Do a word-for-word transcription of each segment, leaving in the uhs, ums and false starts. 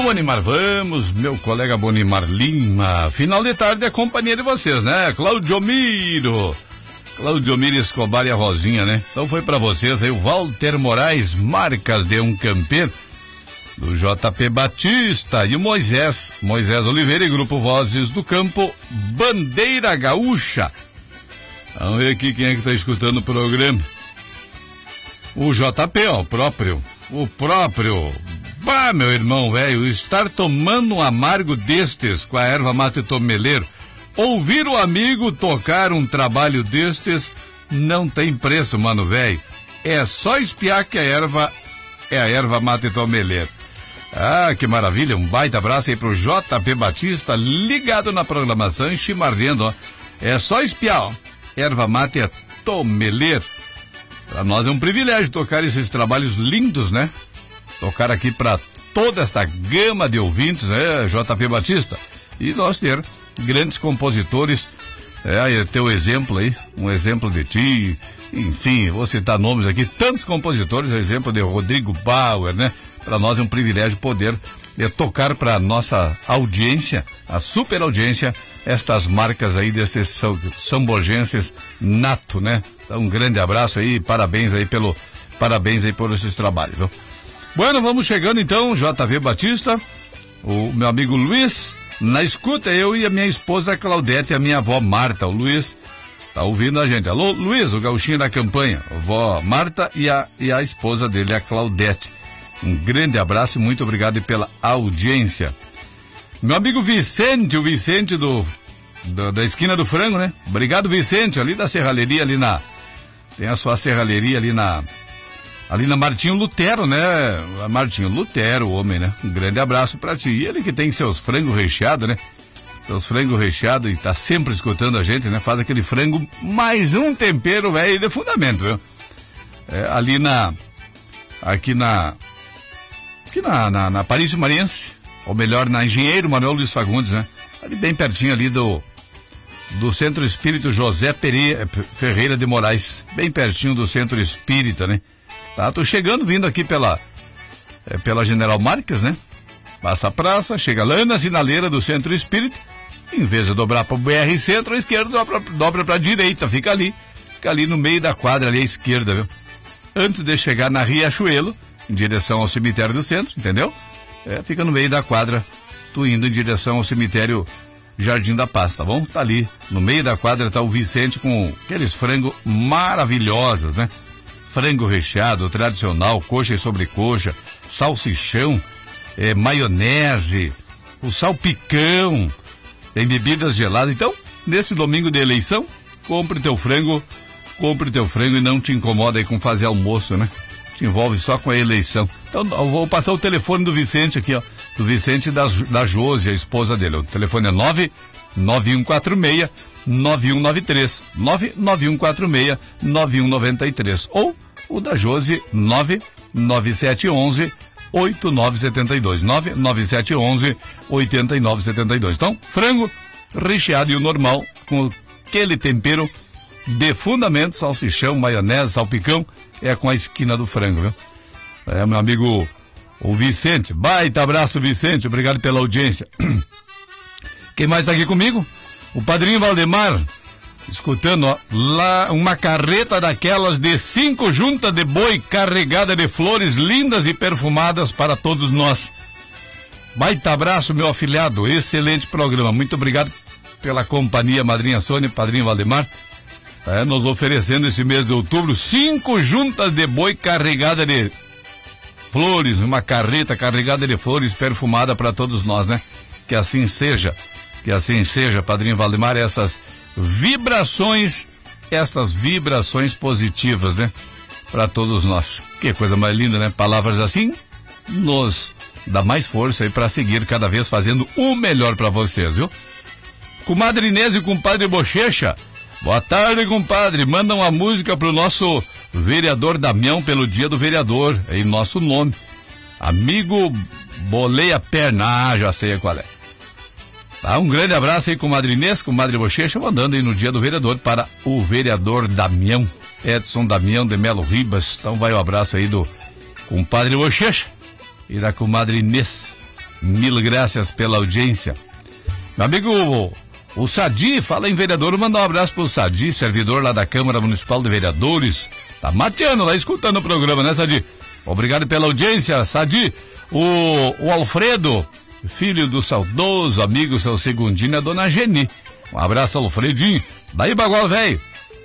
Bonimar, vamos, meu colega Bonimar Lima. Final de tarde é a companhia de vocês, né? Claudio Miro. Claudio Miro Escobar e a Rosinha, né? Então foi pra vocês aí o Walter Moraes, marcas de um campeiro, do J P Batista, e o Moisés, Moisés Oliveira e Grupo Vozes do Campo, Bandeira Gaúcha. Vamos ver aqui quem é que tá escutando o programa. O J P, ó, o próprio, o próprio. Bah, meu irmão, velho, estar tomando um amargo destes com a erva mate tomeleiro, ouvir o amigo tocar um trabalho destes, não tem preço, mano, velho. É só espiar que a erva é a erva mate tomeleiro. Ah, que maravilha, um baita abraço aí pro J P Batista, ligado na programação e chimarrendo, ó. É só espiar, ó. Erva mate é tomeleiro. Pra nós é um privilégio tocar esses trabalhos lindos, né? Tocar aqui para toda essa gama de ouvintes, né, J P Batista? E nós ter grandes compositores, é, teu exemplo aí, um exemplo de ti, enfim, vou citar nomes aqui, tantos compositores, o exemplo de Rodrigo Bauer, né? Para nós é um privilégio poder é, tocar para nossa audiência, a super audiência, estas marcas aí desses são, samborgenses nato, né? Então um grande abraço aí, parabéns aí pelo, parabéns aí por esses trabalhos, viu? Bueno, vamos chegando então, J V Batista, o meu amigo Luiz, na escuta, eu e a minha esposa Claudete e a minha avó Marta. O Luiz tá ouvindo a gente. Alô, Luiz, o gauchinho da campanha, a avó Marta e a, e a esposa dele, a Claudete. Um grande abraço e muito obrigado pela audiência. Meu amigo Vicente, o Vicente do, do da esquina do frango, né? Obrigado, Vicente, ali da serralheria, ali na, tem a sua serralheria ali na, ali na Martinho Lutero, né? Martinho Lutero, o homem, né? Um grande abraço pra ti. E ele que tem seus frangos recheados, né? Seus frangos recheados e tá sempre escutando a gente, né? Faz aquele frango, mais um tempero, velho, de fundamento, viu? É, ali na, aqui na, aqui na, na, na Paris Mariense, ou melhor, na Engenheiro Manuel Luiz Fagundes, né? Ali bem pertinho ali do, do Centro Espírito José Pereira, Ferreira de Moraes, bem pertinho do Centro Espírita, né? Tá, tô chegando, vindo aqui pela, é, pela General Marques, né? Passa a praça, chega lá na sinaleira do Centro Espírita, em vez de dobrar para o B R Centro, a esquerda dobra, dobra para a direita, fica ali, fica ali no meio da quadra, ali à esquerda, viu? Antes de chegar na Riachuelo, em direção ao cemitério do centro, entendeu? É, fica no meio da quadra, tu indo em direção ao cemitério Jardim da Paz, tá bom? Tá ali, no meio da quadra tá o Vicente com aqueles frangos maravilhosos, né? Frango recheado, tradicional, coxa e sobrecoxa, salsichão, é, maionese, o salpicão, tem bebidas geladas. Então, nesse domingo de eleição, compre teu frango, compre teu frango e não te incomoda aí com fazer almoço, né? Te envolve só com a eleição. Então, eu vou passar o telefone do Vicente aqui, ó, do Vicente da, da Josi, a esposa dele. O telefone é nove nove um quatro seis nove um nove três, nove nove um quatro seis nove um nove três, ou o da Josi, nove nove sete um um oito nove sete dois, nove nove sete um um oito nove sete dois. Então, frango recheado e o normal, com aquele tempero de fundamento, salsichão, maionese, salpicão, é com a esquina do frango, viu? É, meu amigo, o Vicente, baita abraço, Vicente, obrigado pela audiência. Quem mais tá aqui comigo? O padrinho Valdemar, escutando, ó, lá uma carreta daquelas de cinco juntas de boi carregada de flores lindas e perfumadas para todos nós. Baita abraço, meu afilhado, excelente programa, muito obrigado pela companhia, madrinha Sônia, padrinho Valdemar, é, nos oferecendo esse mês de outubro cinco juntas de boi carregada de flores, uma carreta carregada de flores perfumada para todos nós, né? Que assim seja. Que assim seja, padrinho Valdemar, essas vibrações, essas vibrações positivas, né? Para todos nós. Que coisa mais linda, né? Palavras assim nos dá mais força aí para seguir cada vez fazendo o melhor para vocês, viu? Comadre Inês e compadre Bochecha, boa tarde, compadre. Manda uma música pro nosso vereador Damião pelo dia do vereador, em nosso nome. Amigo Bolei a Perna, ah, já sei qual é. Tá, um grande abraço aí, comadre Inês, comadre Bochecha, mandando aí no dia do vereador para o vereador Damião, Edson Damião de Melo Ribas. Então vai o um abraço aí do compadre Bochecha e da comadre Inês. Mil graças pela audiência. Meu amigo, o, o Sadi, fala em vereador, mandar um abraço pro Sadi, servidor lá da Câmara Municipal de Vereadores. Tá mateando lá, escutando o programa, né, Sadi? Obrigado pela audiência, Sadi. O, o Alfredo, filho do saudoso amigo seu Segundinho, a dona Geni. Um abraço, Alfredinho. Daí, Bagual, velho.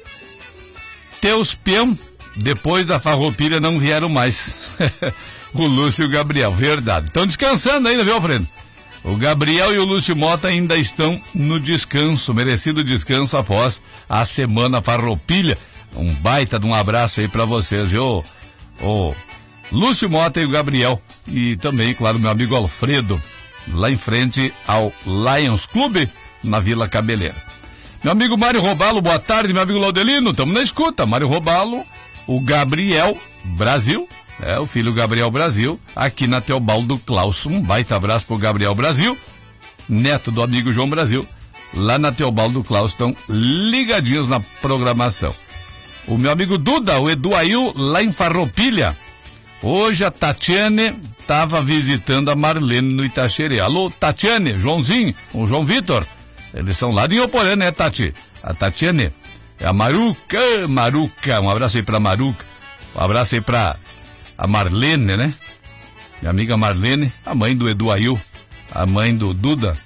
Teus peão, depois da farroupilha, não vieram mais. O Lúcio e o Gabriel, verdade. Estão descansando ainda, viu, Alfredo? O Gabriel e o Lúcio Mota ainda estão no descanso, merecido descanso após a semana farroupilha. Um baita de um abraço aí pra vocês, viu? O Lúcio Mota e o Gabriel. E também, claro, meu amigo Alfredo, lá em frente ao Lions Clube, na Vila Cabeleira. Meu amigo Mário Robalo, boa tarde, meu amigo Laudelino, estamos na escuta. Mário Robalo, o Gabriel Brasil, é o filho Gabriel Brasil, aqui na Teobaldo Klaus. Um baita abraço pro Gabriel Brasil, neto do amigo João Brasil, lá na Teobaldo Klaus, estão ligadinhos na programação. O meu amigo Duda, o Eduail, lá em Farroupilha. Hoje a Tatiane estava visitando a Marlene no Itaxerê. Alô, Tatiane, Joãozinho, o João Vitor. Eles são lá de Ioporã, né, Tati? A Tatiane. É a Maruca, Maruca. Um abraço aí pra Maruca. Um abraço aí pra a Marlene, né? Minha amiga Marlene, a mãe do Eduail, a mãe do Duda.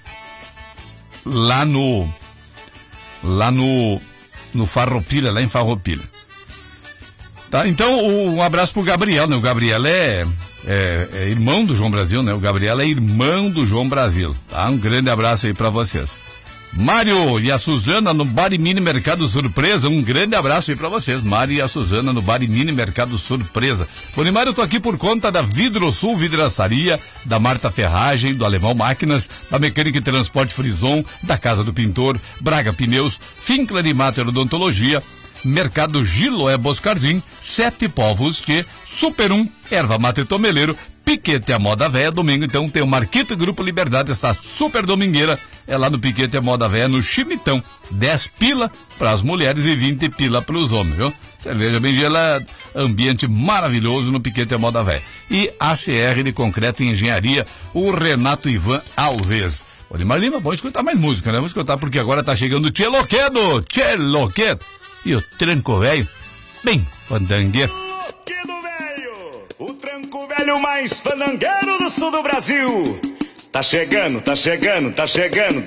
Lá no... Lá no... No Farroupilha, lá em Farroupilha. Tá, então, um abraço pro Gabriel, né? O Gabriel é, é, é irmão do João Brasil, né? O Gabriel é irmão do João Brasil, tá? Um grande abraço aí pra vocês. Mário e a Suzana no Bar e Mini Mercado Surpresa, um grande abraço aí pra vocês. Mário e a Suzana no Bar e Mini Mercado Surpresa. Bonimar, eu tô aqui por conta da Vidrosul Vidraçaria, da Marta Ferragem, do Alemão Máquinas, da Mecânica e Transporte Frison, da Casa do Pintor, Braga Pneus, Fincler e Mater Odontologia, Mercado Giloé Boscardim, Sete Povos, que Super um, Erva Mate Tomeleiro, Piquete a Moda Véia. Domingo, então, tem o Marquito Grupo Liberdade, essa super domingueira, é lá no Piquete a Moda Véia, no Chimitão. dez pila para as mulheres e vinte pila para os homens, viu? Cerveja bem gelada, ambiente maravilhoso no Piquete a Moda Véia. E A C R de Concreto e Engenharia, o Renato Ivan Alves. Olimar Lima, vamos escutar mais música, né? Vamos escutar porque agora tá chegando o Tchê Loquedo, Tchê Loquedo. E o Tranco Velho, bem fandangueiro. Loquedo Velho, o Tranco Velho mais fandangueiro do sul do Brasil. Tá chegando, tá chegando, tá chegando, tá